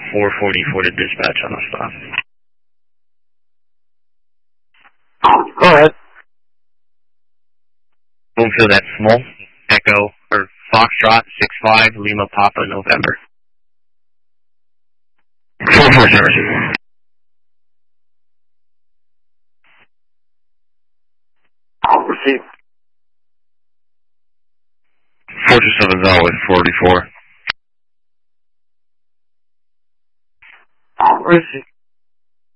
444 to dispatch on the spot. Go ahead. Bloomfield at Small, Echo, or Foxtrot, 65, Lima Papa, November. 440. Receive. 427 is always 44. Receive.